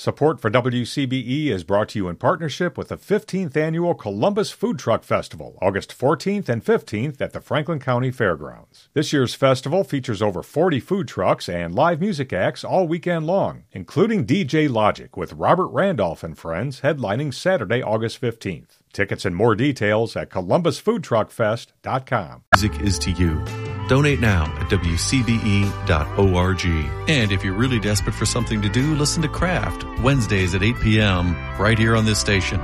Support for WCBE is brought to you in partnership with the 15th Annual Columbus Food Truck Festival, August 14th and 15th at the Franklin County Fairgrounds. This year's festival features over 40 food trucks and live music acts all weekend long, including DJ Logic with Robert Randolph and Friends headlining Saturday, August 15th. Tickets and more details at columbusfoodtruckfest.com. Music is to you. Donate now at WCBE.org. And if you're really desperate for something to do, listen to Craft, Wednesdays at 8 p.m., right here on this station.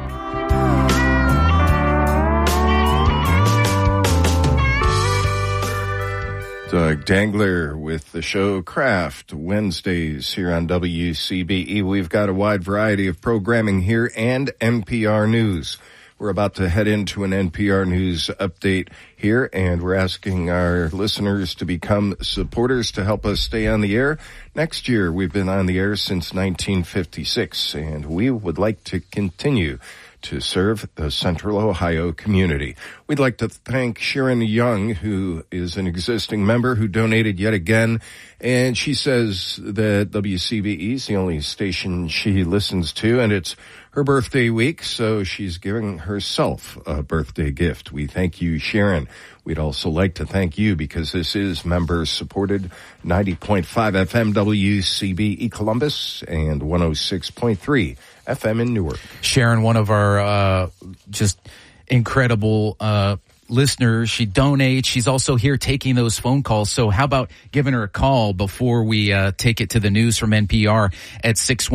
Doug Dangler with the show Craft, Wednesdays here on WCBE. We've got a wide variety of programming here and NPR News. We're about to head into an NPR News update here, and we're asking our listeners to become supporters to help us stay on the air. Next year, we've been on the air since 1956, and we would like to continue to serve the Central Ohio community. We'd like to thank Sharon Young, who is an existing member who donated yet again, and she says that WCBE is the only station she listens to, and it's her birthday week, so she's giving herself a birthday gift. We thank you, Sharon. We'd also like to thank you because this is member-supported 90.5 FM WCBE Columbus and 106.3 FM in Newark. Sharon, one of our just incredible listeners. She donates. She's also here taking those phone calls. So how about giving her a call before we take it to the news from NPR at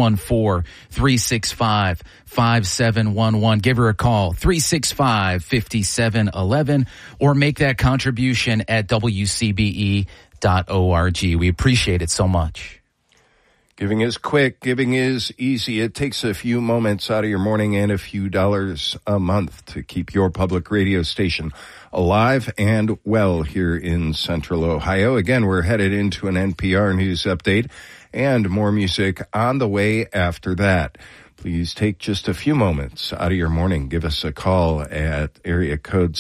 614-365-5711. Give her a call, 365-5711, or make that contribution at WCBE.org. We appreciate it so much. Giving is quick. Giving is easy. It takes a few moments out of your morning and a few dollars a month to keep your public radio station alive and well here in Central Ohio. Again, we're headed into an NPR News update and more music on the way after that. Please take just a few moments out of your morning. Give us a call at area code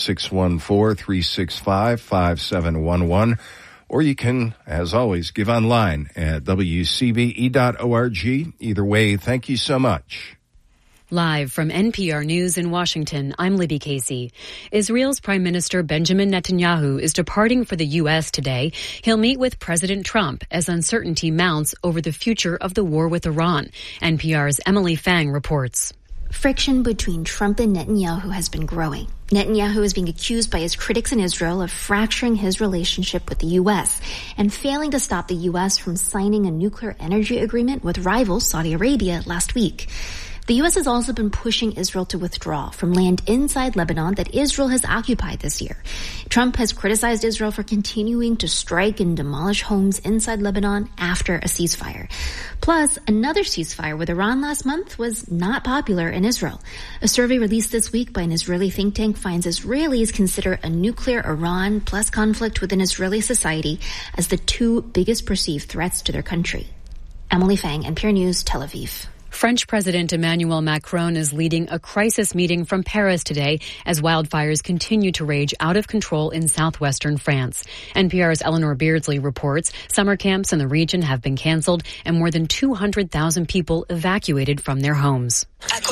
614-365-5711. Or you can, as always, give online at WCBE.org. Either way, thank you so much. Live from NPR News in Washington, I'm Libby Casey. Israel's Prime Minister Benjamin Netanyahu is departing for the U.S. today. He'll meet with President Trump as uncertainty mounts over the future of the war with Iran. NPR's Emily Fang reports. Friction between Trump and Netanyahu has been growing. Netanyahu is being accused by his critics in Israel of fracturing his relationship with the U.S. and failing to stop the U.S. from signing a nuclear energy agreement with rival Saudi Arabia last week. The U.S. has also been pushing Israel to withdraw from land inside Lebanon that Israel has occupied this year. Trump has criticized Israel for continuing to strike and demolish homes inside Lebanon after a ceasefire. Plus, another ceasefire with Iran last month was not popular in Israel. A survey released this week by an Israeli think tank finds Israelis consider a nuclear Iran plus conflict within Israeli society as the two biggest perceived threats to their country. Emily Fang, NPR News, Tel Aviv. French President Emmanuel Macron is leading a crisis meeting from Paris today as wildfires continue to rage out of control in southwestern France. NPR's Eleanor Beardsley reports summer camps in the region have been canceled and more than 200,000 people evacuated from their homes.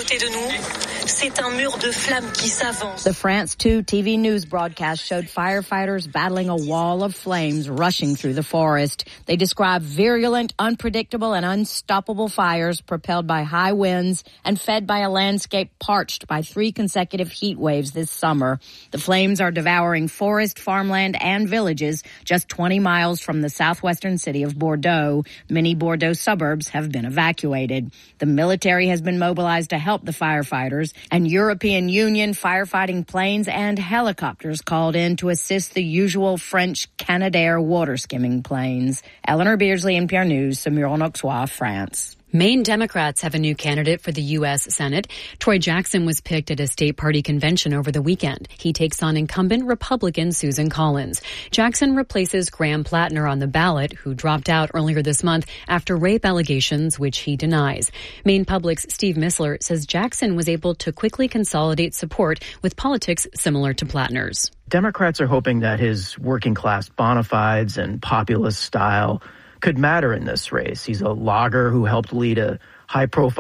The France 2 TV news broadcast showed firefighters battling a wall of flames rushing through the forest. They described virulent, unpredictable, and unstoppable fires propelled by high winds and fed by a landscape parched by 3 consecutive heat waves this summer. The flames are devouring forest, farmland, and villages just 20 miles from the southwestern city of Bordeaux. Many Bordeaux suburbs have been evacuated. The military has been mobilized to help the firefighters, and European Union firefighting planes and helicopters called in to assist the usual French Canadair water skimming planes. Eleanor Beardsley, NPR News, Saumur-en-Auxois, France. Maine Democrats have a new candidate for the U.S. Senate. Troy Jackson was picked at a state party convention over the weekend. He takes on incumbent Republican Susan Collins. Jackson replaces Graham Plattner on the ballot, who dropped out earlier this month after rape allegations, which he denies. Maine Public's Steve Missler says Jackson was able to quickly consolidate support with politics similar to Plattner's. Democrats are hoping that his working-class bona fides and populist style could matter in this race. He's a logger who helped lead a high-profile